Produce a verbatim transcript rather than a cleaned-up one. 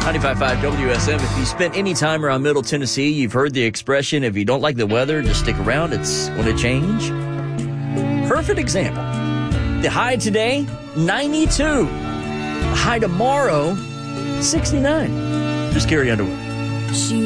ninety-five point five W S M. If you spent any time around Middle Tennessee, you've heard the expression, if you don't like the weather, just stick around. It's going to change. Perfect example. The high today, ninety-two. The high tomorrow, sixty-nine. Just Carrie Underwood. She